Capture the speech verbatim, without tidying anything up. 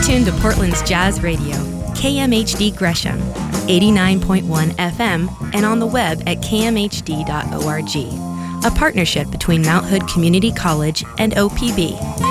tuned to Portland's Jazz Radio, K M H D Gresham, eighty-nine point one F M, and on the web at k m h d dot org. A partnership between Mount Hood Community College and O P B.